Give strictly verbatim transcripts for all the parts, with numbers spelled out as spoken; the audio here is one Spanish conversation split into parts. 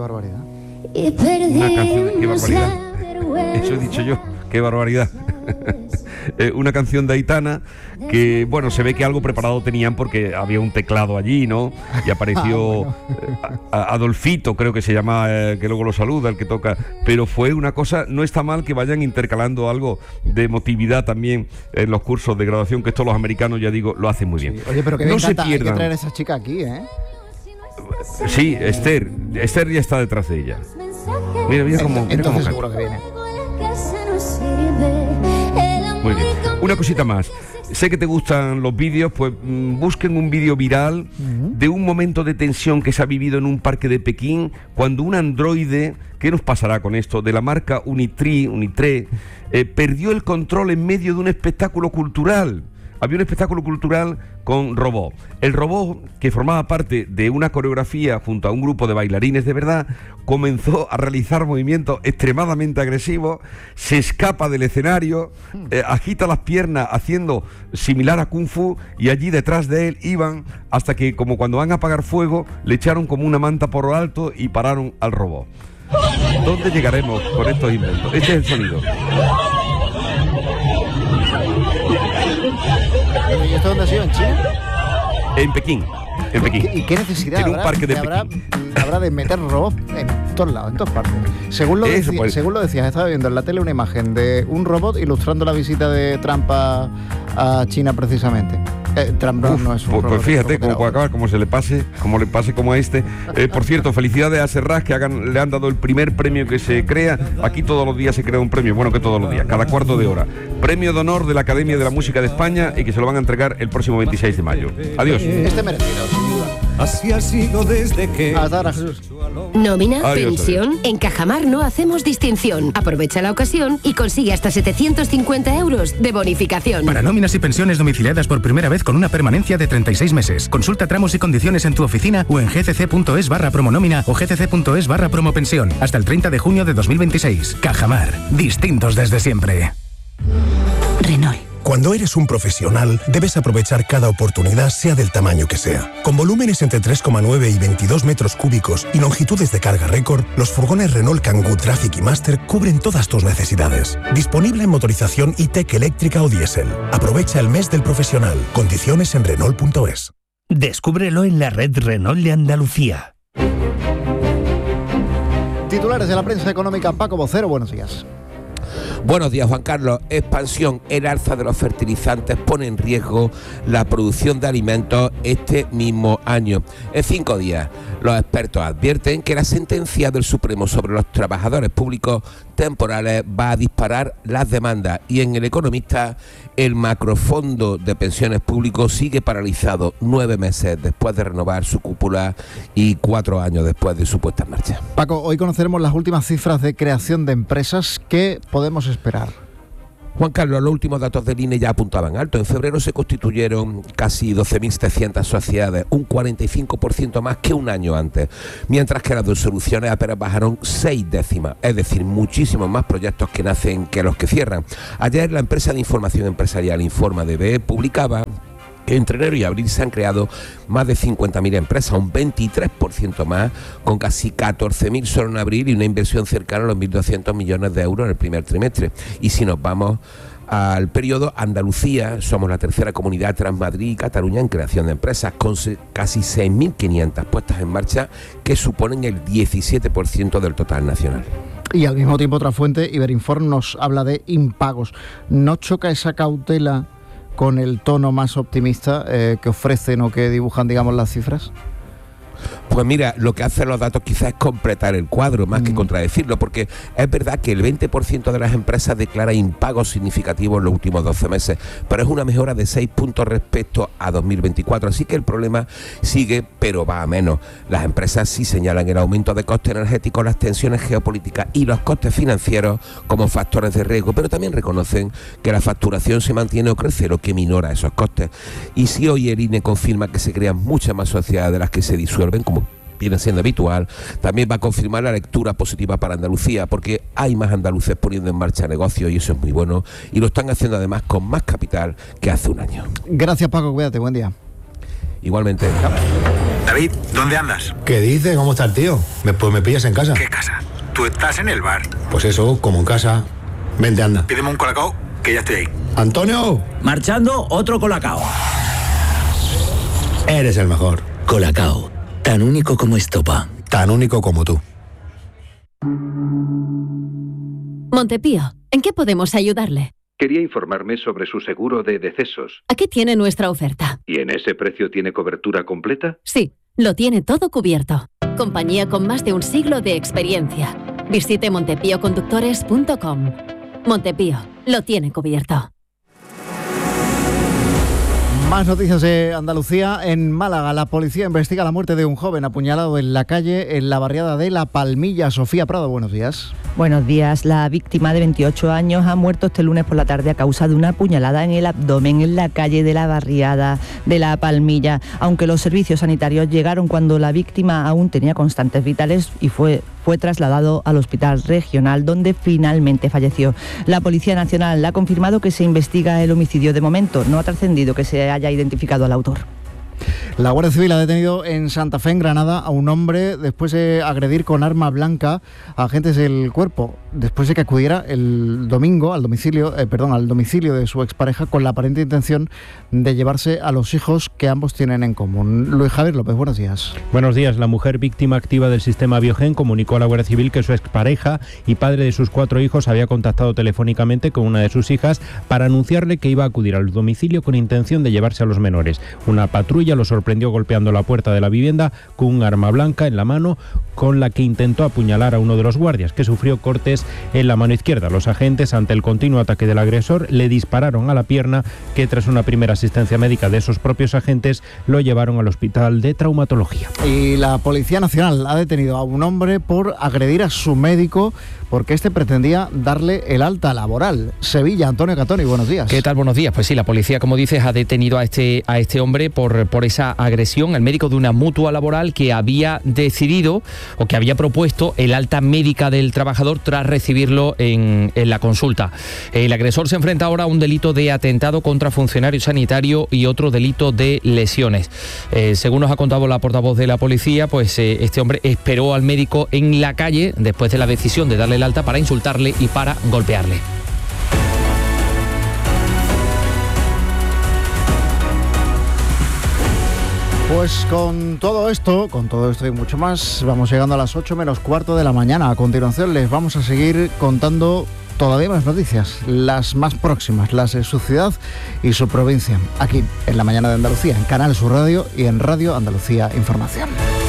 barbaridad. Una canción, qué barbaridad. Eso he dicho yo, qué barbaridad. eh, una canción de Aitana que, bueno, se ve que algo preparado tenían porque había un teclado allí, ¿no? Y apareció ah, bueno. a, a Adolfito, creo que se llama, eh, que luego lo saluda, el que toca. Pero fue una cosa, no está mal que vayan intercalando algo de emotividad también en los cursos de graduación, que esto los americanos, ya digo, lo hacen muy bien. Sí. Oye, pero que no me se encanta, pierdan. hay que traer a esa chica aquí, ¿eh? Sí, Esther, Esther ya está detrás de ella. Mira, mira cómo. Mira Entonces cómo seguro que viene. Muy bien. Una cosita más. Sé que te gustan los vídeos, pues mmm, busquen un vídeo viral uh-huh. de un momento de tensión que se ha vivido en un parque de Pekín cuando un androide, ¿qué nos pasará con esto?, de la marca Unitree, Unitre, eh, perdió el control en medio de un espectáculo cultural. Había un espectáculo cultural con robot. El robot, que formaba parte de una coreografía junto a un grupo de bailarines de verdad, comenzó a realizar movimientos extremadamente agresivos, se escapa del escenario, eh, agita las piernas haciendo similar a Kung Fu, y allí detrás de él iban hasta que, como cuando van a apagar fuego, le echaron como una manta por lo alto y pararon al robot. ¿Dónde llegaremos con estos inventos? Este es el sonido. ¿Y esto dónde ha sido? ¿En China? En Pekín. En Pekín. ¿Y qué necesidad en un habrá, parque de habrá, Pekín. habrá de meter robots en todos lados, en todas partes? Según lo, Eso, decía, pues. según lo decías, estaba viendo en la tele una imagen de un robot ilustrando la visita de Trump a, a China precisamente. Eh, Trump no, Uf, no es un pues, robot. pues fíjate cómo puede acabar, como se le pase, como le pase como a este. Eh, por cierto, felicidades a Serrat, que hagan, le han dado el primer premio que se crea. Aquí todos los días se crea un premio, bueno, que todos los días, cada cuarto de hora. Premio de honor de la Academia de la Música de España, y que se lo van a entregar el próximo veintiséis de mayo. Adiós. Este merecido, sin duda. Así ha sido desde que... Hasta ahora, Jesús. Nómina, Adiós, pensión. adiós. En Cajamar no hacemos distinción. Aprovecha la ocasión y consigue hasta setecientos cincuenta euros de bonificación. Para nóminas y pensiones domiciliadas por primera vez con una permanencia de treinta y seis meses. Consulta tramos y condiciones en tu oficina o en gcc.es barra promonómina o gcc.es barra promopensión. Hasta el treinta de junio de dos mil veintiséis. Cajamar. Distintos desde siempre. Renault. Cuando eres un profesional, debes aprovechar cada oportunidad, sea del tamaño que sea. Con volúmenes entre tres coma nueve y veintidós metros cúbicos y longitudes de carga récord, los furgones Renault Kangoo Traffic y Master cubren todas tus necesidades. Disponible en motorización E-Tech eléctrica o diésel. Aprovecha el mes del profesional. Condiciones en Renault punto es. Descúbrelo en la red Renault de Andalucía. Titulares de la prensa económica. Paco Vocero, buenos días. Buenos días, Juan Carlos. Expansión. El alza de los fertilizantes pone en riesgo la producción de alimentos este mismo año. En cinco días, los expertos advierten que la sentencia del Supremo sobre los trabajadores públicos temporales va a disparar las demandas. Y en El Economista, el macrofondo de pensiones públicos sigue paralizado nueve meses después de renovar su cúpula y cuatro años después de su puesta en marcha. Paco, hoy conoceremos las últimas cifras de creación de empresas. ¿Qué podemos esperar? Juan Carlos, los últimos datos del I N E ya apuntaban alto. En febrero se constituyeron casi doce mil setecientas sociedades, un cuarenta y cinco por ciento más que un año antes, mientras que las resoluciones apenas bajaron seis décimas, es decir, muchísimos más proyectos que nacen que los que cierran. Ayer la empresa de información empresarial Informa D B publicaba que entre enero y abril se han creado más de cincuenta mil empresas, un veintitrés por ciento más, con casi catorce mil solo en abril y una inversión cercana a los mil doscientos millones de euros en el primer trimestre. Y si nos vamos al periodo, Andalucía somos la tercera comunidad tras Madrid y Cataluña en creación de empresas, con casi seis mil quinientas puestas en marcha, que suponen el diecisiete por ciento del total nacional. Y al mismo tiempo, otra fuente, Iberinform, nos habla de impagos. ¿No choca esa cautela con el tono más optimista eh, que ofrecen o que dibujan, digamos, las cifras? Pues mira, lo que hacen los datos quizás es completar el cuadro más mm. que contradecirlo, porque es verdad que el veinte por ciento de las empresas declara impagos significativos en los últimos doce meses, pero es una mejora de seis puntos respecto a dos mil veinticuatro, así que el problema sigue, pero va a menos. Las empresas sí señalan el aumento de costes energéticos, las tensiones geopolíticas y los costes financieros como factores de riesgo, pero también reconocen que la facturación se mantiene o crece, lo que minora esos costes. Y si hoy el I N E confirma que se crean muchas más sociedades de las que se disuelven, como viene siendo habitual, también va a confirmar la lectura positiva para Andalucía, porque hay más andaluces poniendo en marcha negocios y eso es muy bueno, y lo están haciendo además con más capital que hace un año. Gracias, Paco, cuídate, buen día. Igualmente. David, ¿dónde andas? ¿Qué dices? ¿Cómo está el tío? Me, pues me pillas en casa. ¿Qué casa? Tú estás en el bar. Pues eso, como en casa. Vente, anda. Pídeme un colacao, que ya estoy ahí. ¡Antonio! Marchando, otro colacao. Eres el mejor. Colacao, tan único como estopa. Tan único como tú. Montepío, ¿en qué podemos ayudarle? Quería informarme sobre su seguro de decesos. Aquí tiene nuestra oferta. ¿Y en ese precio tiene cobertura completa? Sí, lo tiene todo cubierto. Compañía con más de un siglo de experiencia. Visite montepío conductores punto com. Montepío, lo tiene cubierto. Más noticias de Andalucía. En Málaga, la policía investiga la muerte de un joven apuñalado en la calle en la barriada de La Palmilla. Sofía Prado, buenos días. Buenos días. La víctima de veintiocho años ha muerto este lunes por la tarde a causa de una puñalada en el abdomen en la calle de la barriada de La Palmilla. Aunque los servicios sanitarios llegaron cuando la víctima aún tenía constantes vitales y fue fue trasladado al hospital regional, donde finalmente falleció. La Policía Nacional ha confirmado que se investiga el homicidio. De momento no ha trascendido que se haya identificado al autor. La Guardia Civil ha detenido en Santa Fe, en Granada, a un hombre después de agredir con arma blanca a agentes del cuerpo, después de que acudiera el domingo al domicilio, eh, perdón, al domicilio de su expareja con la aparente intención de llevarse a los hijos que ambos tienen en común. Luis Javier López, buenos días. Buenos días. La mujer víctima activa del sistema Biogen comunicó a la Guardia Civil que su expareja y padre de sus cuatro hijos había contactado telefónicamente con una de sus hijas para anunciarle que iba a acudir al domicilio con intención de llevarse a los menores. Una patrulla lo sorprendió golpeando la puerta de la vivienda con un arma blanca en la mano, con la que intentó apuñalar a uno de los guardias, que sufrió cortes en la mano izquierda. Los agentes, ante el continuo ataque del agresor, le dispararon a la pierna, que tras una primera asistencia médica de esos propios agentes lo llevaron al hospital de traumatología. Y la Policía Nacional ha detenido a un hombre por agredir a su médico porque este pretendía darle el alta laboral. Sevilla, Antonio Catoni, buenos días. ¿Qué tal? Buenos días. Pues sí, la policía, como dices, ha detenido a este, a este hombre por, por esa agresión al médico de una mutua laboral que había decidido o que había propuesto el alta médica del trabajador tras recibirlo en, en la consulta. El agresor se enfrenta ahora a un delito de atentado contra funcionario sanitario y otro delito de lesiones. Eh, según nos ha contado la portavoz de la policía, pues eh, este hombre esperó al médico en la calle después de la decisión de darle el alta para insultarle y para golpearle. Pues con todo esto, con todo esto y mucho más, vamos llegando a las ocho menos cuarto de la mañana. A continuación les vamos a seguir contando todavía más noticias, las más próximas, las de su ciudad y su provincia, aquí en La Mañana de Andalucía, en Canal Sur Radio y en Radio Andalucía Información.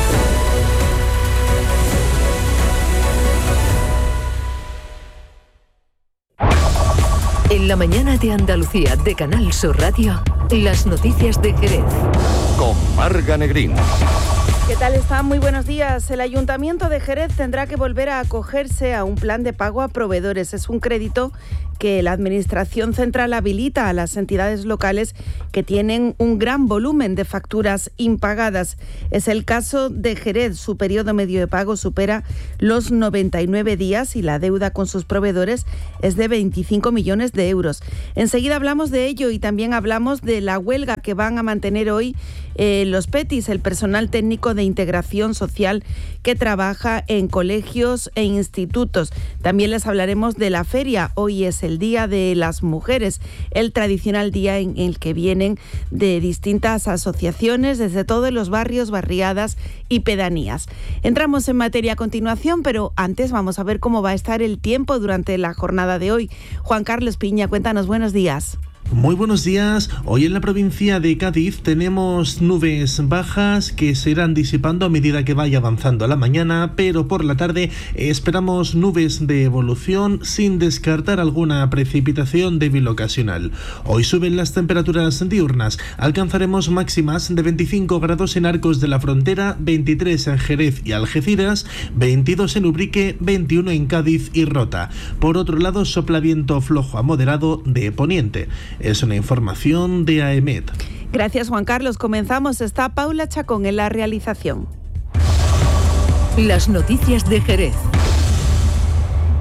En La Mañana de Andalucía de Canal Sur Radio, las noticias de Jerez. Con Marga Negrín. ¿Qué tal están? Muy buenos días. El Ayuntamiento de Jerez tendrá que volver a acogerse a un plan de pago a proveedores. Es un crédito que la Administración Central habilita a las entidades locales que tienen un gran volumen de facturas impagadas. Es el caso de Jerez. Su periodo medio de pago supera los noventa y nueve días y la deuda con sus proveedores es de veinticinco millones de euros. Enseguida hablamos de ello y también hablamos de la huelga que van a mantener hoy eh, los PETIS, el personal técnico de integración social que trabaja en colegios e institutos. También les hablaremos de la feria. Hoy es el Día de las Mujeres, el tradicional día en el que vienen de distintas asociaciones desde todos los barrios, barriadas y pedanías. Entramos en materia a continuación, pero antes vamos a ver cómo va a estar el tiempo durante la jornada de hoy. Juan Carlos Piña, cuéntanos, buenos días. Muy buenos días. Hoy en la provincia de Cádiz tenemos nubes bajas que se irán disipando a medida que vaya avanzando la mañana, pero por la tarde esperamos nubes de evolución sin descartar alguna precipitación débil ocasional. Hoy suben las temperaturas diurnas. Alcanzaremos máximas de veinticinco grados en Arcos de la Frontera, veintitrés en Jerez y Algeciras, veintidós en Ubrique, veintiuno en Cádiz y Rota. Por otro lado, sopla viento flojo a moderado de poniente. Es una información de AEMET. Gracias, Juan Carlos. Comenzamos. Está Paula Chacón en la realización. Las noticias de Jerez.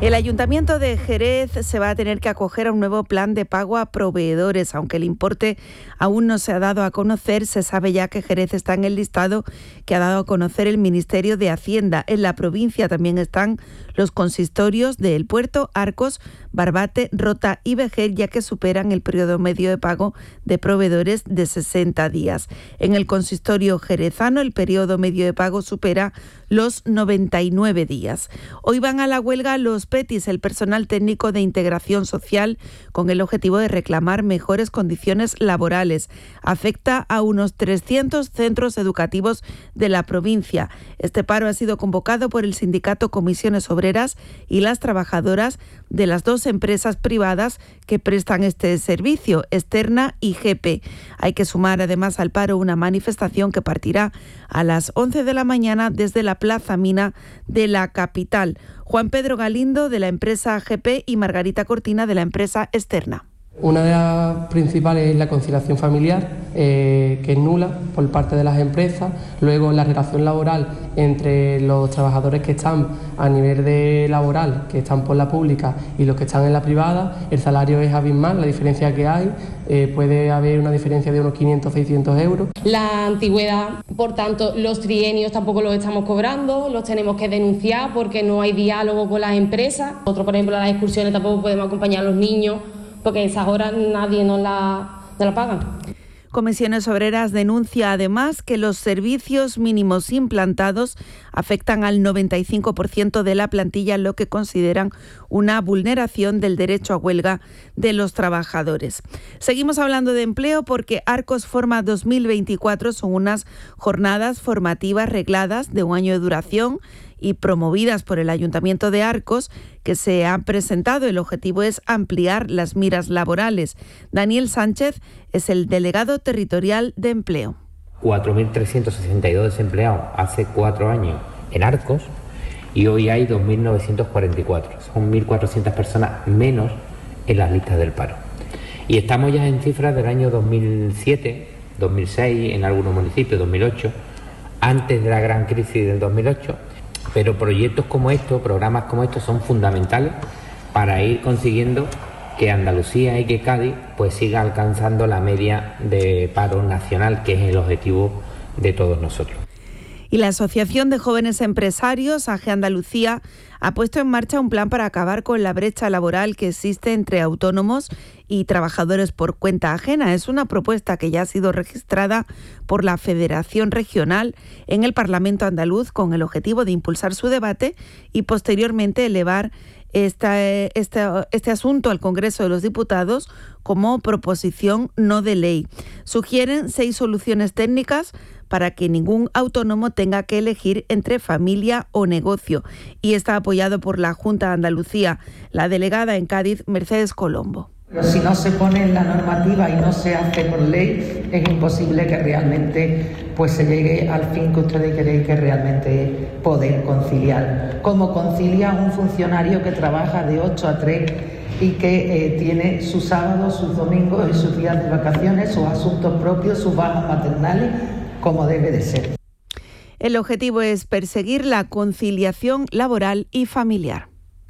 El Ayuntamiento de Jerez se va a tener que acoger a un nuevo plan de pago a proveedores. Aunque el importe aún no se ha dado a conocer, se sabe ya que Jerez está en el listado que ha dado a conocer el Ministerio de Hacienda. En la provincia también están los consistorios de El Puerto, Arcos, Barbate, Rota y Vejer, ya que superan el periodo medio de pago de proveedores de sesenta días. En el consistorio jerezano, el periodo medio de pago supera los noventa y nueve días. Hoy van a la huelga los P E T I S, el personal técnico de integración social, con el objetivo de reclamar mejores condiciones laborales. Afecta a unos trescientos centros educativos de la provincia. Este paro ha sido convocado por el sindicato Comisiones Obreras y las trabajadoras de las dos empresas privadas que prestan este servicio, Externa y G P. Hay que sumar además al paro una manifestación que partirá a las once de la mañana desde la Plaza Mina de la capital. Juan Pedro Galindo, de la empresa G P, y Margarita Cortina, de la empresa Externa. Una de las principales es la conciliación familiar, eh, que es nula por parte de las empresas. Luego, la relación laboral entre los trabajadores que están a nivel de laboral, que están por la pública, y los que están en la privada, el salario es abismal, la diferencia que hay, eh, puede haber una diferencia de unos quinientos a seiscientos euros. La antigüedad, por tanto, los trienios tampoco los estamos cobrando, los tenemos que denunciar porque no hay diálogo con las empresas. Nosotros, por ejemplo, a las excursiones tampoco podemos acompañar a los niños, porque esas horas nadie nos la, nos la paga. Comisiones Obreras denuncia además que los servicios mínimos implantados afectan al noventa y cinco por ciento de la plantilla, lo que consideran una vulneración del derecho a huelga de los trabajadores. Seguimos hablando de empleo porque Arcos Forma dos mil veinticuatro son unas jornadas formativas regladas de un año de duración y promovidas por el Ayuntamiento de Arcos, que se han presentado. El objetivo es ampliar las miras laborales. Daniel Sánchez es el delegado territorial de empleo. cuatro mil trescientos sesenta y dos desempleados hace cuatro años en Arcos y hoy hay dos mil novecientos cuarenta y cuatro. Son mil cuatrocientas personas menos en las listas del paro. Y estamos ya en cifras del año dos mil siete, dos mil seis, en algunos municipios, dos mil ocho, antes de la gran crisis del dos mil ocho. Pero proyectos como estos, programas como estos son fundamentales para ir consiguiendo que Andalucía y que Cádiz pues siga alcanzando la media de paro nacional, que es el objetivo de todos nosotros. Y la Asociación de Jóvenes Empresarios, A G Andalucía, ha puesto en marcha un plan para acabar con la brecha laboral que existe entre autónomos y trabajadores por cuenta ajena. Es una propuesta que ya ha sido registrada por la Federación Regional en el Parlamento andaluz, con el objetivo de impulsar su debate y posteriormente elevar Esta, este, este asunto al Congreso de los Diputados como proposición no de ley. Sugieren seis soluciones técnicas para que ningún autónomo tenga que elegir entre familia o negocio, y está apoyado por la Junta de Andalucía. La delegada en Cádiz, Mercedes Colombo. Pero si no se pone en la normativa y no se hace por ley, es imposible que realmente pues se llegue al fin que ustedes queréis, que realmente poder conciliar. Como concilia un funcionario que trabaja de ocho a tres y que eh, tiene sus sábados, sus domingos y sus días de vacaciones, sus asuntos propios, sus bajas maternales, como debe de ser. El objetivo es perseguir la conciliación laboral y familiar.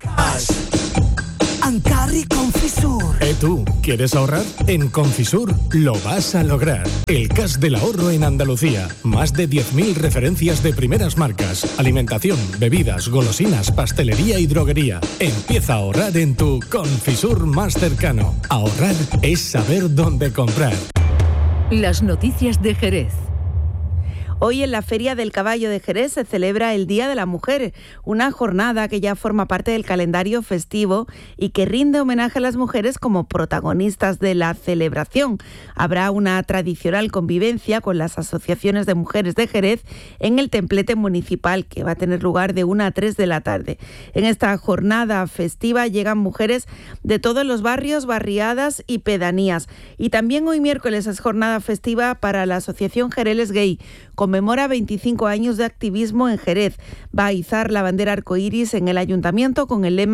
Ancarri Confisur. ¿Eh tú? ¿Quieres ahorrar? En Confisur lo vas a lograr. El cash del ahorro en Andalucía. Más de diez mil referencias de primeras marcas. Alimentación, bebidas, golosinas, pastelería y droguería. Empieza a ahorrar en tu Confisur más cercano. Ahorrar es saber dónde comprar. Las noticias de Jerez. Hoy en la Feria del Caballo de Jerez se celebra el Día de la Mujer, una jornada que ya forma parte del calendario festivo y que rinde homenaje a las mujeres como protagonistas de la celebración. Habrá una tradicional convivencia con las asociaciones de mujeres de Jerez en el templete municipal, que va a tener lugar de una a tres de la tarde. En esta jornada festiva llegan mujeres de todos los barrios, barriadas y pedanías. Y también hoy miércoles es jornada festiva para la Asociación Jereles Gay. Conmemora veinticinco años de activismo en Jerez. Va a izar la bandera arcoíris en el ayuntamiento con el lema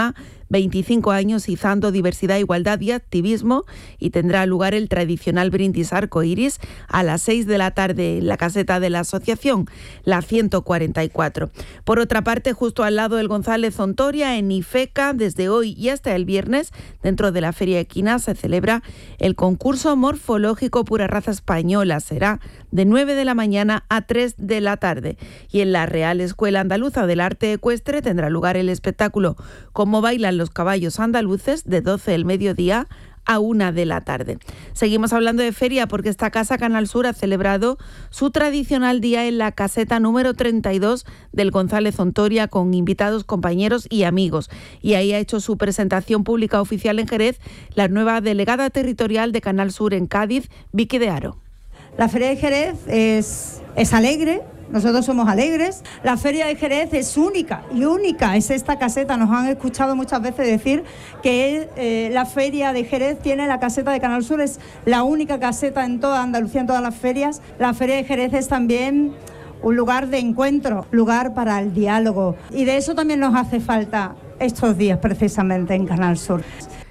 veinticinco años izando diversidad, igualdad y activismo, y tendrá lugar el tradicional brindis arcoiris a las seis de la tarde en la caseta de la asociación, la ciento cuarenta y cuatro. Por otra parte, justo al lado del González Ontoria, en Ifeca, desde hoy y hasta el viernes, dentro de la Feria Equina, se celebra el concurso morfológico Pura Raza Española. Será de nueve de la mañana a tres de la tarde. Y en la Real Escuela Andaluza del Arte Ecuestre tendrá lugar el espectáculo Cómo bailan los caballos andaluces, de doce del mediodía a una de la tarde. Seguimos hablando de feria porque esta casa Canal Sur ha celebrado su tradicional día en la caseta número treinta y dos del González Ontoria con invitados, compañeros y amigos. Y ahí ha hecho su presentación pública oficial en Jerez la nueva delegada territorial de Canal Sur en Cádiz, Vicky de Haro. La Feria de Jerez es, es alegre. Nosotros somos alegres. La Feria de Jerez es única y única es esta caseta. Nos han escuchado muchas veces decir que eh, la Feria de Jerez tiene la caseta de Canal Sur, es la única caseta en toda Andalucía, en todas las ferias. La Feria de Jerez es también un lugar de encuentro, lugar para el diálogo, y de eso también nos hace falta estos días precisamente en Canal Sur.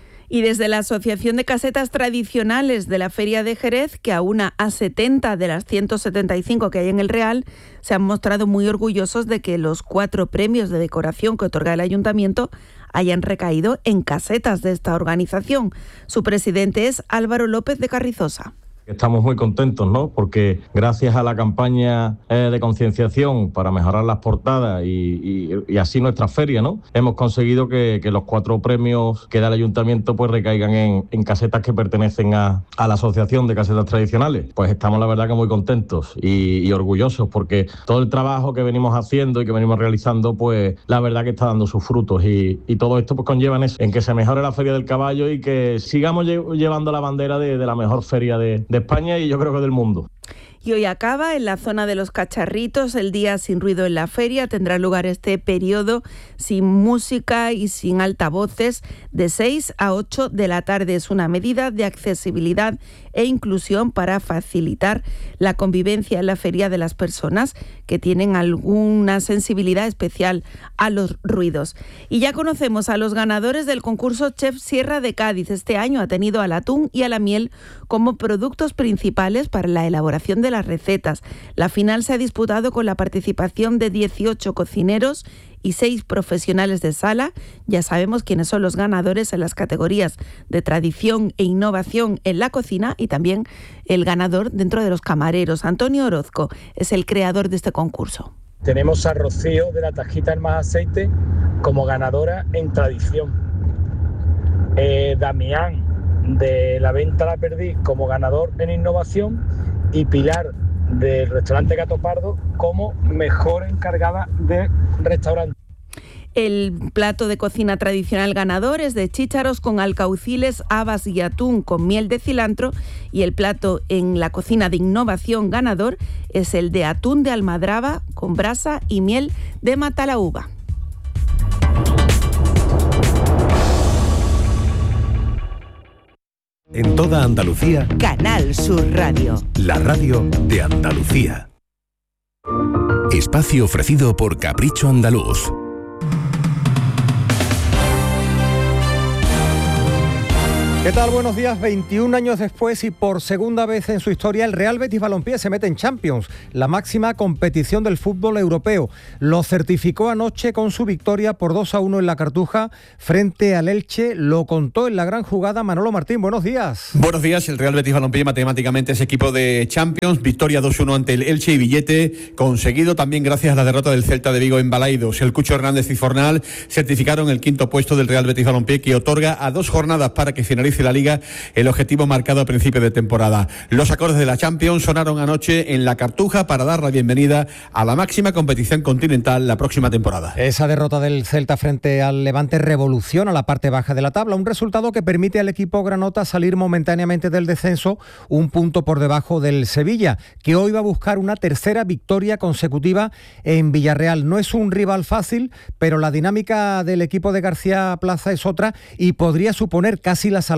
Y desde la Asociación de Casetas Tradicionales de la Feria de Jerez, que aúna a setenta de las ciento setenta y cinco que hay en el Real, se han mostrado muy orgullosos de que los cuatro premios de decoración que otorga el Ayuntamiento hayan recaído en casetas de esta organización. Su presidente es Álvaro López de Carrizosa. Estamos muy contentos, ¿no? Porque gracias a la campaña eh, de concienciación para mejorar las portadas y, y, y así nuestra feria, ¿no? Hemos conseguido que, que los cuatro premios que da el Ayuntamiento pues recaigan en, en casetas que pertenecen a, a la Asociación de Casetas Tradicionales. Pues estamos la verdad que muy contentos y, y orgullosos porque todo el trabajo que venimos haciendo y que venimos realizando pues la verdad que está dando sus frutos y, y todo esto pues conlleva en eso, en que se mejore la Feria del Caballo y que sigamos lle- llevando la bandera de, de la mejor feria de, de España y yo creo que del mundo. Y hoy acaba en la zona de los Cacharritos el día sin ruido en la feria. Tendrá lugar este periodo sin música y sin altavoces de seis a ocho de la tarde. Es una medida de accesibilidad e inclusión para facilitar la convivencia en la feria de las personas que tienen alguna sensibilidad especial a los ruidos. Y ya conocemos a los ganadores del concurso Chef Sierra de Cádiz. Este año ha tenido al atún y a la miel como productos principales para la elaboración de las recetas. La final se ha disputado con la participación de dieciocho cocineros y seis profesionales de sala. Ya sabemos quiénes son los ganadores en las categorías de tradición e innovación en la cocina y también el ganador dentro de los camareros. Antonio Orozco es el creador de este concurso. Tenemos a Rocío de la Tajita en Más Aceite como ganadora en tradición. Eh, Damián de la Venta La Perdiz como ganador en innovación y Pilar del restaurante Gato Pardo como mejor encargada de restaurante. El plato de cocina tradicional ganador es de chícharos con alcauciles, habas y atún con miel de cilantro, y el plato en la cocina de innovación ganador es el de atún de almadraba con brasa y miel de matalaúva. En toda Andalucía, Canal Sur Radio. la radio de Andalucía. Espacio ofrecido por Capricho Andaluz. ¿Qué tal? Buenos días. veintiún años después y por segunda vez en su historia, el Real Betis Balompié se mete en Champions, la máxima competición del fútbol europeo. Lo certificó anoche con su victoria por dos a uno en la Cartuja frente al Elche. Lo contó en la gran jugada Manolo Martín. Buenos días. Buenos días. El Real Betis Balompié matemáticamente es equipo de Champions. Victoria dos uno ante el Elche y billete conseguido también gracias a la derrota del Celta de Vigo en Balaidos. El Cucho Hernández y Fornal certificaron el quinto puesto del Real Betis Balompié, que otorga a dos jornadas para que finalice la Liga el objetivo marcado a principio de temporada. Los acordes de la Champions sonaron anoche en la Cartuja para dar la bienvenida a la máxima competición continental la próxima temporada. Esa derrota del Celta frente al Levante revoluciona la parte baja de la tabla, un resultado que permite al equipo granota salir momentáneamente del descenso, un punto por debajo del Sevilla, que hoy va a buscar una tercera victoria consecutiva en Villarreal. No es un rival fácil, pero la dinámica del equipo de García Plaza es otra y podría suponer casi la salvación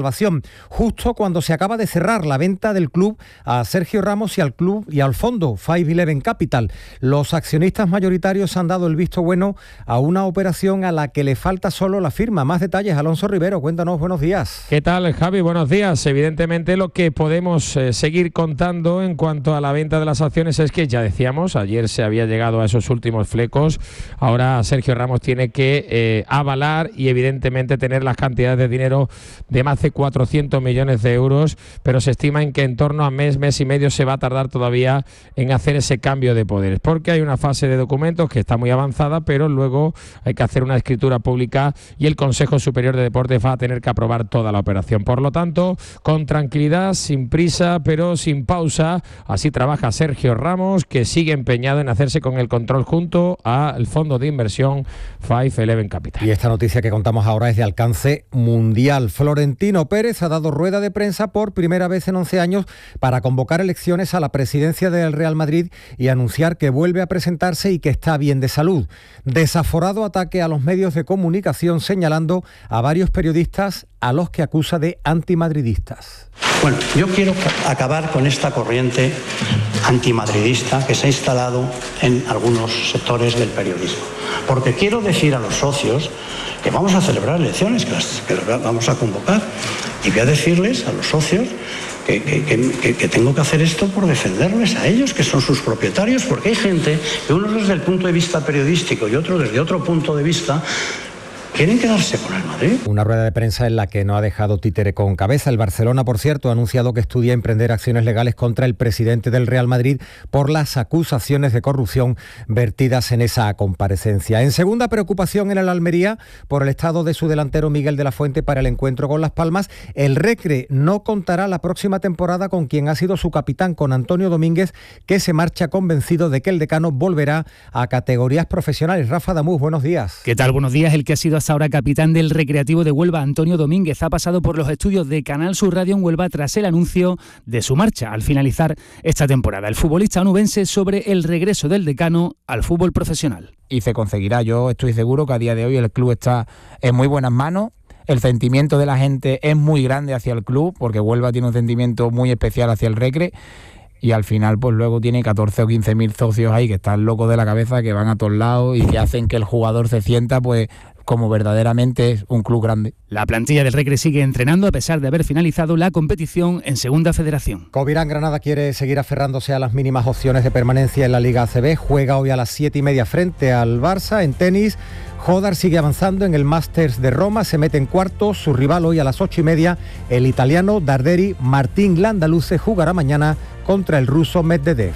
salvación, justo cuando se acaba de cerrar la venta del club a Sergio Ramos y al club y al fondo Five Eleven Capital. Los accionistas mayoritarios han dado el visto bueno a una operación a la que le falta solo la firma. Más detalles, Alonso Rivero, cuéntanos, buenos días. ¿Qué tal, Javi? Buenos días. Evidentemente lo que podemos eh, seguir contando en cuanto a la venta de las acciones es que, ya decíamos, ayer se había llegado a esos últimos flecos. Ahora Sergio Ramos tiene que eh, avalar y evidentemente tener las cantidades de dinero de más de cuatrocientos millones de euros, pero se estima en que en torno a mes, mes y medio se va a tardar todavía en hacer ese cambio de poderes, porque hay una fase de documentos que está muy avanzada, pero luego hay que hacer una escritura pública y el Consejo Superior de Deportes va a tener que aprobar toda la operación. Por lo tanto, con tranquilidad, sin prisa, pero sin pausa, así trabaja Sergio Ramos, que sigue empeñado en hacerse con el control junto al fondo de inversión Five Eleven Capital. Y esta noticia que contamos ahora es de alcance mundial. Florentino Pérez ha dado rueda de prensa por primera vez en once años para convocar elecciones a la presidencia del Real Madrid y anunciar que vuelve a presentarse y que está bien de salud. Desaforado ataque a los medios de comunicación, señalando a varios periodistas a los que acusa de antimadridistas. Bueno, yo quiero acabar con esta corriente antimadridista que se ha instalado en algunos sectores del periodismo, porque quiero decir a los socios que vamos a celebrar elecciones, que las, que las vamos a convocar, y voy a decirles a los socios que, que, que, que tengo que hacer esto por defenderles a ellos, que son sus propietarios, porque hay gente que uno desde el punto de vista periodístico y otro desde otro punto de vista quieren quedarse con el Madrid. Una rueda de prensa en la que no ha dejado títere con cabeza. El Barcelona, por cierto, ha anunciado que estudia emprender acciones legales contra el presidente del Real Madrid por las acusaciones de corrupción vertidas en esa comparecencia. En segunda preocupación en el Almería por el estado de su delantero Miguel de la Fuente para el encuentro con Las Palmas. El Recre no contará la próxima temporada con quien ha sido su capitán, con Antonio Domínguez, que se marcha convencido de que el decano volverá a categorías profesionales. Rafa Damús, buenos días. ¿Qué tal? Buenos días. El que ha sido hasta ahora capitán del Recreativo de Huelva, Antonio Domínguez, ha pasado por los estudios de Canal Sur Radio en Huelva tras el anuncio de su marcha al finalizar esta temporada. El futbolista onubense sobre el regreso del decano al fútbol profesional. Y se conseguirá. Yo estoy seguro que a día de hoy el club está en muy buenas manos. El sentimiento de la gente es muy grande hacia el club, porque Huelva tiene un sentimiento muy especial hacia el Recre. Y al final, pues luego tiene catorce o quince mil socios ahí que están locos de la cabeza, que van a todos lados y que hacen que el jugador se sienta, pues, como verdaderamente es un club grande. La plantilla del Recre sigue entrenando a pesar de haber finalizado la competición en Segunda Federación. Covirán Granada quiere seguir aferrándose a las mínimas opciones de permanencia en la Liga A C B. Juega hoy a las siete y media frente al Barça. En tenis, Jodar sigue avanzando en el Masters de Roma, se mete en cuartos. Su rival hoy a las ocho y media, el italiano Darderi Martín Landaluce, jugará mañana contra el ruso Medvedev.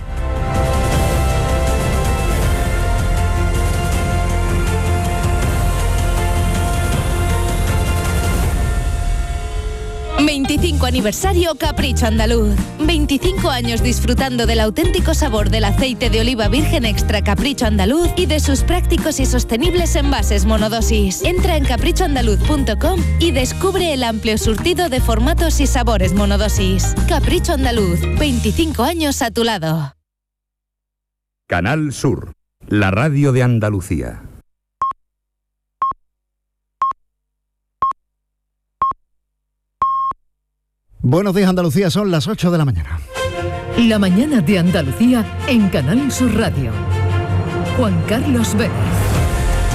veinticinco aniversario Capricho Andaluz. veinticinco años disfrutando del auténtico sabor del aceite de oliva virgen extra Capricho Andaluz y de sus prácticos y sostenibles envases monodosis. Entra en capricho andaluz punto com y descubre el amplio surtido de formatos y sabores monodosis. Capricho Andaluz, veinticinco años a tu lado. Canal Sur, la radio de Andalucía. Buenos días, Andalucía, son las ocho de la mañana. La mañana de Andalucía en Canal Sur Radio. Juan Carlos Vélez.